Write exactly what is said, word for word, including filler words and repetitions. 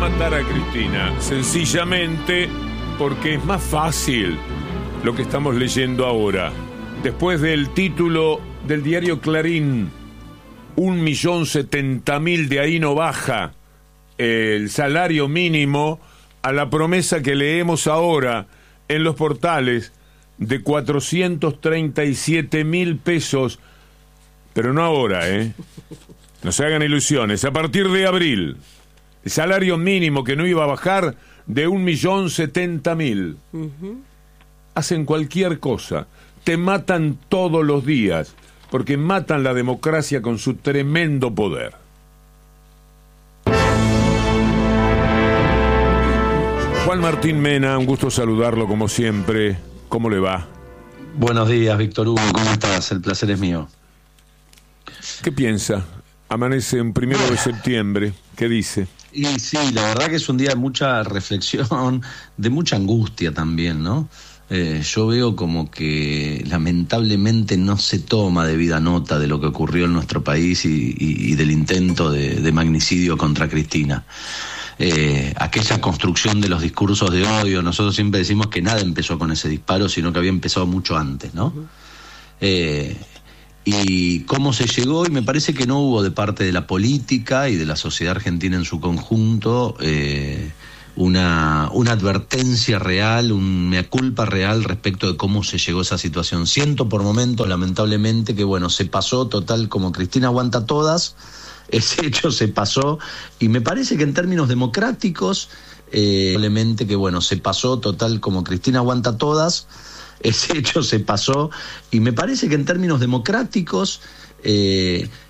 matar a Cristina, sencillamente porque es más fácil lo que estamos leyendo ahora. Después del título del diario Clarín, un millón setenta mil, de ahí no baja el salario mínimo, a la promesa que leemos ahora en los portales de cuatrocientos treinta y siete mil pesos, pero no ahora, ¿eh? No se hagan ilusiones. A partir de abril, el salario mínimo que no iba a bajar de un millón setenta mil. Uh-huh. Hacen cualquier cosa. Te matan todos los días, porque matan la democracia con su tremendo poder. Juan Martín Mena, un gusto saludarlo como siempre. ¿Cómo le va? Buenos días, Víctor Hugo. ¿Cómo estás? El placer es mío. ¿Qué piensa? Amanece en primero de septiembre. ¿Qué dice? Y sí, la verdad que es un día de mucha reflexión, de mucha angustia también, ¿no? Eh, yo veo como que lamentablemente no se toma debida nota de lo que ocurrió en nuestro país y, y, y del intento de, de magnicidio contra Cristina. Eh, aquella construcción de los discursos de odio, nosotros siempre decimos que nada empezó con ese disparo, sino que había empezado mucho antes, ¿no? Eh, y cómo se llegó, y me parece que no hubo de parte de la política y de la sociedad argentina en su conjunto eh, una, una advertencia real, un mea culpa real respecto de cómo se llegó a esa situación. Siento por momentos, lamentablemente, que bueno, se pasó total como Cristina aguanta todas. Ese hecho se pasó, y me parece que en términos democráticos, eh, probablemente que bueno, se pasó total como Cristina aguanta todas. Ese hecho se pasó, y me parece que en términos democráticos, eh,